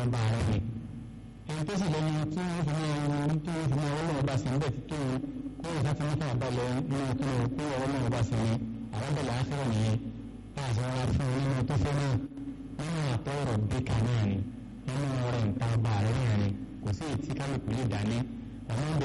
bá ara rẹ̀ ẹni tó sì lẹ́nu tí wọ́n fi máa ń tó wọ́n fi máa wọ́n náà bá sí níbẹ̀ tí tó kó wọ́n sáfẹ́ nípa àbálẹ̀ nínú kí wọ́n kó wọ́n náà bá sí ní àrábẹ̀lẹ̀ áfẹ́rẹ́ nìyẹn láti wọ́n fún un nínú tó fẹ́ náà nínú àtọ́rọ̀ bíkà náà ni nínú ọ̀rọ̀ nǹkan bá rẹ̀ náà ni kò sí ètí kálukú lè dání ọmọ ìbò